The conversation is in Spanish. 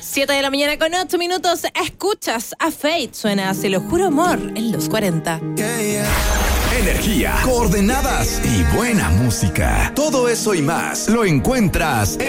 7 de la mañana con 8 minutos. Escuchas a Fate. Suena Se lo juro amor en los 40. Energía, coordenadas y buena música. Todo eso y más lo encuentras en